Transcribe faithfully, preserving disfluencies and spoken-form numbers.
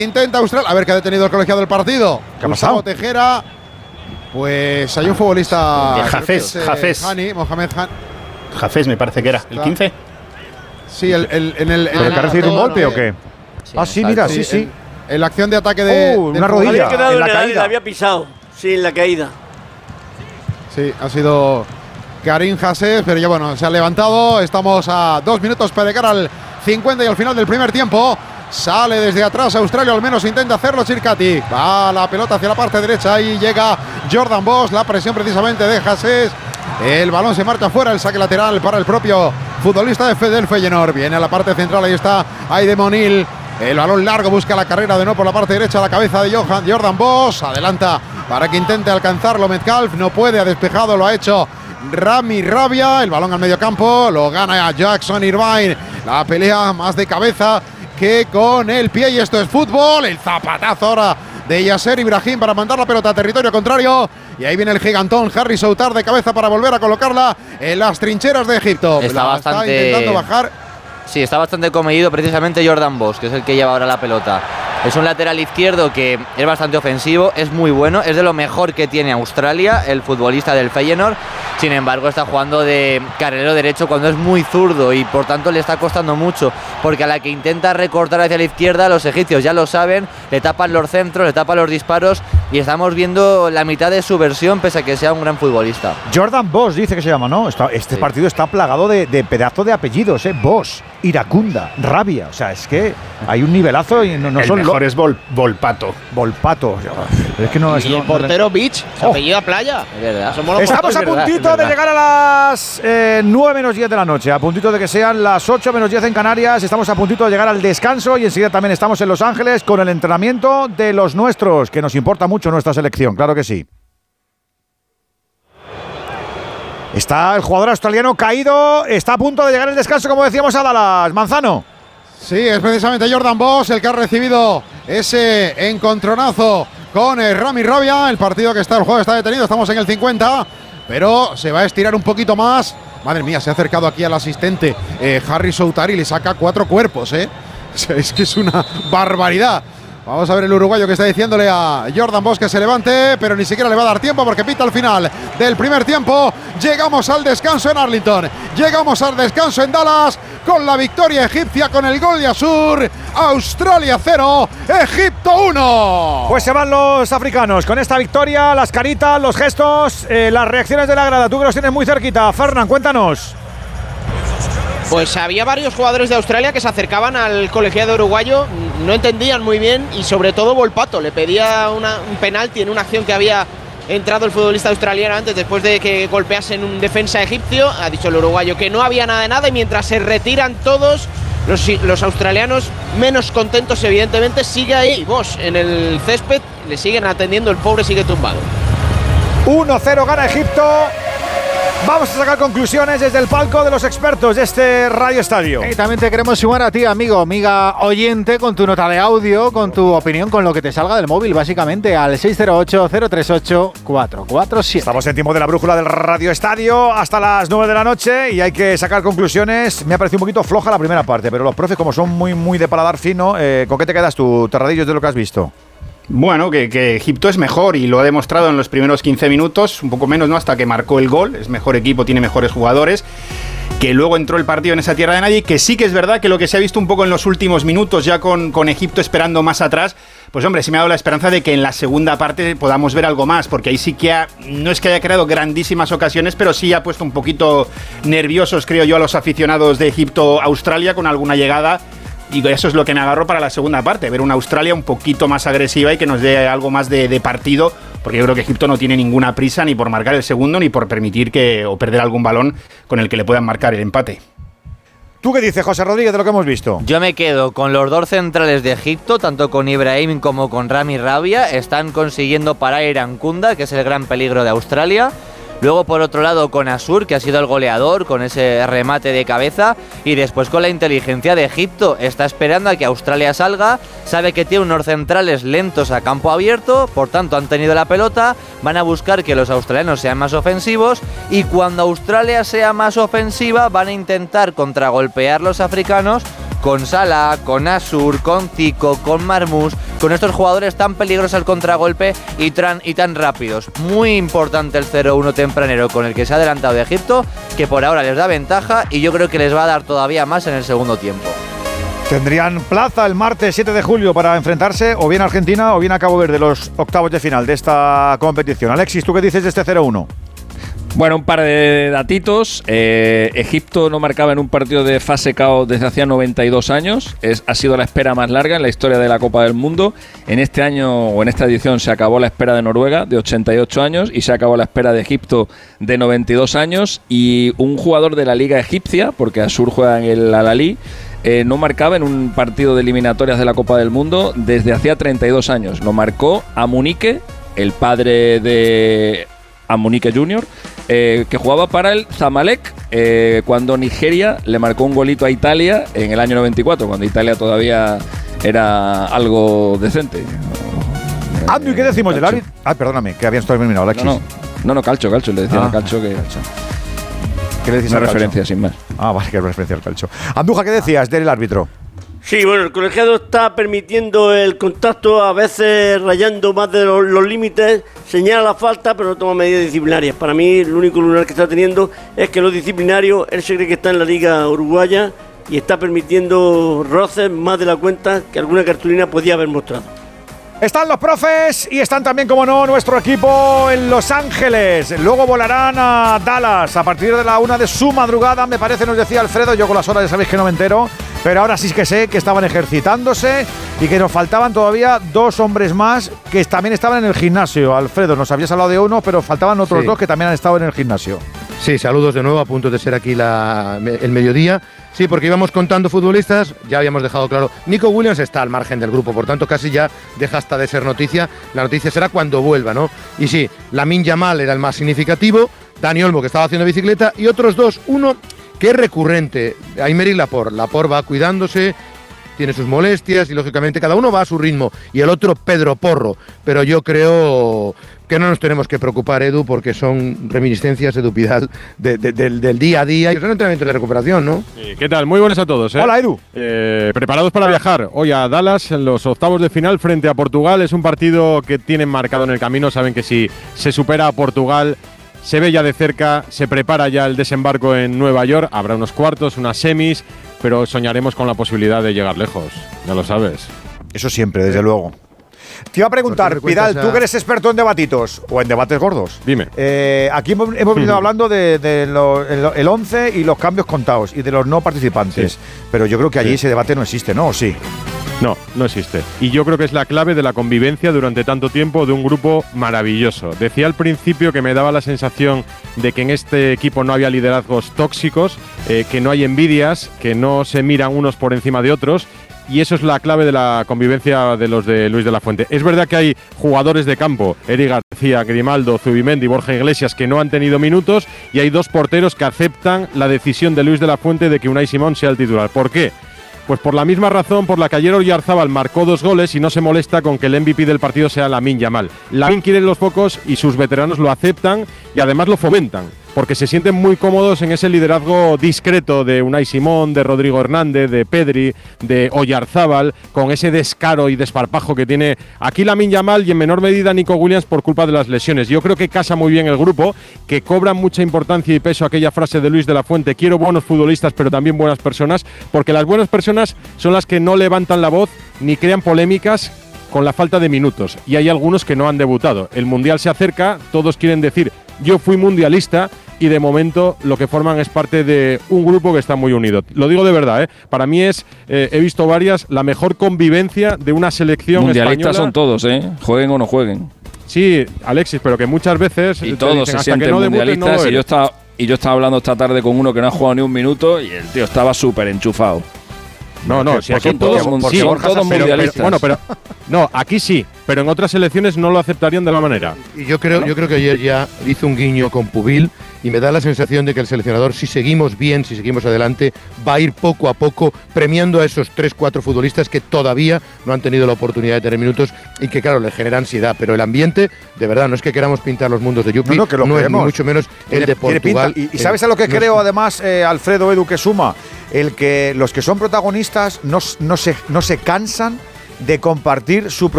Intenta Australia, a ver qué ha detenido el colegiado del partido. ¿Qué ha pasado? Tejera. Pues hay un futbolista. De Hafez, eh, Hafez. Hani, Mohamed Han. Hafez me parece que era, el quince. Sí, el, el, en el. ¿Pero en que ha recibido un golpe eh, o qué? Sí, ah, sí, exacto. mira, sí, sí. En, en la acción de ataque de. Oh, del una rodilla. futbolista. Había quedado en en la la caída. la había pisado. Sí, en la caída. Sí, ha sido Karim Hafez, pero ya bueno, se ha levantado. Estamos a dos minutos para llegar al cincuenta y al final del primer tiempo. Sale desde atrás Australia, al menos intenta hacerlo Chircati. Va la pelota hacia la parte derecha y llega Jordan Bosch. La presión precisamente de Hafez. El balón se marcha fuera, el saque lateral para el propio futbolista de del Feyenoord. Viene a la parte central, ahí está Aide Monil. El balón largo busca la carrera de nuevo por la parte derecha, la cabeza de Johan, Jordan Bosch. Adelanta para que intente alcanzarlo Metcalf. No puede, ha despejado, lo ha hecho Rami Rabia. El balón al medio campo, lo gana Jackson Irvine. La pelea más de cabeza que con el pie, y esto es fútbol. El zapatazo ahora de Yasser Ibrahim para mandar la pelota a territorio contrario. Y ahí viene el gigantón Harry Soutar de cabeza para volver a colocarla en las trincheras de Egipto. Está la bastante… está intentando bajar. Sí, está bastante comedido precisamente Jordan Bosch, que es el que lleva ahora la pelota. Es un lateral izquierdo que es bastante ofensivo, es muy bueno, es de lo mejor que tiene Australia, el futbolista del Feyenoord. Sin embargo, está jugando de carrilero derecho cuando es muy zurdo y por tanto le está costando mucho, porque a la que intenta recortar hacia la izquierda, los egipcios ya lo saben, le tapan los centros, le tapan los disparos y estamos viendo la mitad de su versión pese a que sea un gran futbolista. Jordan Bosch dice que se llama, ¿no? Está, este Sí. partido está plagado de, de pedazos de apellidos, ¿eh? Bosch, Iracunda, Rabia. O sea, es que hay un nivelazo y no, no el son mejor lo- es Vol, Volpato. Volpato. Pero es que no es Y el portero Beach, se Oh. apellida Playa. Es verdad. Eso mola un Estamos a montón, es verdad, puntito es de verdad. llegar a las eh, nueve menos diez de la noche, a puntito de que sean las ocho menos diez en Canarias. Estamos a puntito de llegar al descanso y enseguida también estamos en Los Ángeles con el entrenamiento de los nuestros, que nos importa mucho nuestra selección, claro que sí. Está el jugador australiano caído, está a punto de llegar el descanso, como decíamos, a Dallas. Manzano. Sí, es precisamente Jordan Bosch el que ha recibido ese encontronazo con eh, Rami Rabia. El partido que está, el juego está detenido, estamos en el cincuenta, pero se va a estirar un poquito más. Madre mía, se ha acercado aquí al asistente eh, Harry Soutar y le saca cuatro cuerpos, ¿eh? Es que es una barbaridad. Vamos a ver el uruguayo que está diciéndole a Jordan Bosch que se levante, pero ni siquiera le va a dar tiempo porque pita al final del primer tiempo. Llegamos al descanso en Arlington, llegamos al descanso en Dallas con la victoria egipcia, con el gol de Asur. Australia cero, Egipto uno. Pues se van los africanos con esta victoria, las caritas, los gestos, eh, las reacciones de la grada. Tú que los tienes muy cerquita, Fernán, cuéntanos. Pues había varios jugadores de Australia que se acercaban al colegiado uruguayo, no entendían muy bien, y sobre todo Volpato le pedía una, un penalti en una acción que había entrado el futbolista australiano antes, después de que golpeasen un defensa egipcio. Ha dicho el uruguayo que no había nada de nada, y mientras se retiran todos los, los australianos menos contentos, evidentemente, sigue ahí Bosch en el césped, le siguen atendiendo, el pobre sigue tumbado. uno cero gana Egipto. Vamos a sacar conclusiones desde el palco de los expertos de este Radio Estadio. Y también te queremos sumar a ti, amigo, amiga oyente, con tu nota de audio, con tu opinión, con lo que te salga del móvil, básicamente, al seis cero ocho, cero tres ocho, cuatro cuatro siete. Estamos en tiempo de la brújula del Radio Estadio hasta las nueve de la noche y hay que sacar conclusiones. Me ha parecido un poquito floja la primera parte, pero los profes, como son muy, muy de paladar fino, eh, ¿con qué te quedas tú, Terradillos, de lo que has visto? Bueno, que, que Egipto es mejor y lo ha demostrado en los primeros quince minutos, un poco menos, ¿no? Hasta que marcó el gol. Es mejor equipo, tiene mejores jugadores. Que luego entró el partido en esa tierra de nadie. Que sí que es verdad que lo que se ha visto un poco en los últimos minutos, ya con, con Egipto esperando más atrás, pues hombre, sí me ha dado la esperanza de que en la segunda parte podamos ver algo más. Porque ahí sí que ha, no es que haya creado grandísimas ocasiones, pero sí ha puesto un poquito nerviosos, creo yo, a los aficionados de Egipto-Australia con alguna llegada. Y eso es lo que me agarró para la segunda parte, ver una Australia un poquito más agresiva y que nos dé algo más de, de partido, porque yo creo que Egipto no tiene ninguna prisa ni por marcar el segundo ni por permitir que o perder algún balón con el que le puedan marcar el empate. ¿Tú qué dices, José Rodríguez, de lo que hemos visto? Yo me quedo con los dos centrales de Egipto, tanto con Ibrahim como con Rami Rabia. Están consiguiendo parar a Iracunda, que es el gran peligro de Australia. Luego, por otro lado, con Asur, que ha sido el goleador, con ese remate de cabeza. Y después con la inteligencia de Egipto. Está esperando a que Australia salga. Sabe que tiene unos centrales lentos a campo abierto. Por tanto, han tenido la pelota. Van a buscar que los australianos sean más ofensivos. Y cuando Australia sea más ofensiva, van a intentar contragolpear los africanos con Salah, con Asur, con Zico, con Marmoush, con estos jugadores tan peligrosos al contragolpe y, tran, y tan rápidos. Muy importante el cero uno tempranero con el que se ha adelantado de Egipto, que por ahora les da ventaja y yo creo que les va a dar todavía más en el segundo tiempo. Tendrían plaza el martes siete de julio para enfrentarse o bien a Argentina o bien a Cabo Verde, los octavos de final de esta competición. Alexis, ¿tú qué dices de este cero uno? Bueno, un par de datitos. Eh, Egipto no marcaba en un partido de fase K O desde hacía noventa y dos años. Es, ha sido la espera más larga en la historia de la Copa del Mundo. En este año o en esta edición se acabó la espera de Noruega de ochenta y ocho años y se acabó la espera de Egipto de noventa y dos años. Y un jugador de la Liga Egipcia, porque Asur juega en el Al-Ahly, eh, no marcaba en un partido de eliminatorias de la Copa del Mundo desde hacía treinta y dos años. Lo marcó Amunike, el padre de Amunike junior, eh, que jugaba para el Zamalek eh, cuando Nigeria le marcó un golito a Italia en el año noventa y cuatro, cuando Italia todavía era algo decente. Andu, ¿y qué decimos del árbitro? Ah, perdóname, que habían terminado, Alexis. No, no, no, no Calcio, Calcio, le decían ah, a Calcio que… Calcio. ¿Qué le decís Una al referencia, Calcio? sin más. Ah, vale, que es referencia al Calcio. Anduja, ¿qué decías del árbitro? Sí, bueno, el colegiado está permitiendo el contacto, a veces rayando más de los, los límites, señala la falta, pero no toma medidas disciplinarias. Para mí, el único lunar que está teniendo es que los disciplinarios, él se cree que está en la liga uruguaya y está permitiendo roces más de la cuenta que alguna cartulina podía haber mostrado. Están los profes y están también, como no, nuestro equipo en Los Ángeles. Luego volarán a Dallas a partir de la una de su madrugada, me parece, nos decía Alfredo. Yo con las horas ya sabéis que no me entero, pero ahora sí que sé que estaban ejercitándose y que nos faltaban todavía dos hombres más que también estaban en el gimnasio. Alfredo, nos habías hablado de uno, pero faltaban otros sí. dos que también han estado en el gimnasio. Sí, saludos de nuevo, a punto de ser aquí la, el mediodía. Sí, porque íbamos contando futbolistas, ya habíamos dejado claro. Nico Williams está al margen del grupo, por tanto casi ya deja hasta de ser noticia. La noticia será cuando vuelva, ¿no? Y sí, Lamine Yamal era el más significativo, Dani Olmo, que estaba haciendo bicicleta, y otros dos, uno que es recurrente, Aymeric Laporte. Laporte va cuidándose, tiene sus molestias y lógicamente cada uno va a su ritmo, y el otro Pedro Porro, pero yo creo que no nos tenemos que preocupar, Edu, porque son reminiscencias, Edu Pidal, de, de, de, del día a día, y son entrenamientos de recuperación, ¿no? Sí, ¿qué tal? Muy buenas a todos, ¿eh? Hola, Edu. Eh, preparados para viajar hoy a Dallas en los octavos de final frente a Portugal. Es un partido que tienen marcado en el camino, saben que si se supera a Portugal se ve ya de cerca, se prepara ya el desembarco en Nueva York, habrá unos cuartos, unas semis, pero soñaremos con la posibilidad de llegar lejos, ya lo sabes. Eso siempre, desde luego. Te iba a preguntar, Pidal, tú que eres experto en debatitos, o en debates gordos. Dime. Eh, aquí hemos, hemos venido hablando de, de lo, el, el once y los cambios contados, y de los no participantes. Sí. Pero yo creo que allí sí. ese debate no existe, ¿no? ¿O sí? No, no existe. Y yo creo que es la clave de la convivencia durante tanto tiempo de un grupo maravilloso. Decía al principio que me daba la sensación de que en este equipo no había liderazgos tóxicos, eh, que no hay envidias, que no se miran unos por encima de otros. Y eso es la clave de la convivencia de los de Luis de la Fuente. Es verdad que hay jugadores de campo, Eric García, Grimaldo, Zubimendi, Borja Iglesias, que no han tenido minutos, y hay dos porteros que aceptan la decisión de Luis de la Fuente de que Unai Simón sea el titular. ¿Por qué? Pues por la misma razón por la que ayer Oyarzabal marcó dos goles y no se molesta con que el M V P del partido sea Lamine Yamal. Lamine quiere los focos y sus veteranos lo aceptan y además lo fomentan, porque se sienten muy cómodos en ese liderazgo discreto de Unai Simón, de Rodrigo Hernández, de Pedri, de Oyarzabal, con ese descaro y desparpajo que tiene aquí Lamine Yamal y en menor medida Nico Williams por culpa de las lesiones. Yo creo que casa muy bien el grupo, que cobra mucha importancia y peso aquella frase de Luis de la Fuente: quiero buenos futbolistas pero también buenas personas, porque las buenas personas son las que no levantan la voz ni crean polémicas con la falta de minutos, y hay algunos que no han debutado. El Mundial se acerca, todos quieren decir yo fui mundialista, y de momento lo que forman es parte de un grupo que está muy unido. Lo digo de verdad, ¿eh? Para mí es, eh, he visto varias, la mejor convivencia de una selección mundialistas española. Son todos, ¿eh? Jueguen o no jueguen. Sí, Alexis, pero que muchas veces y todos dicen, se sienten no mundialistas debutes, no y yo estaba y yo estaba hablando esta tarde con uno que no ha jugado ni un minuto y el tío estaba súper enchufado. No, no, si aquí todos, todos, sí, son todos pero, mundialistas. Pero, bueno, pero no, aquí sí, pero en otras selecciones no lo aceptarían de la manera. Y yo creo, yo creo que ayer ya hizo un guiño con Pubil y me da la sensación de que el seleccionador, si seguimos bien, si seguimos adelante, va a ir poco a poco premiando a esos tres, cuatro futbolistas que todavía no han tenido la oportunidad de tener minutos y que, claro, le genera ansiedad. Pero el ambiente, de verdad, no es que queramos pintar los mundos de Yupi, no, no, que lo no es ni creemos. mucho menos el Tiene- de tiene Portugal. pinta. Y, y ¿sabes a lo que no creo, es- además, eh, Alfredo, Edu, que suma? El que los que son protagonistas no, s- no, se, no se cansan de compartir su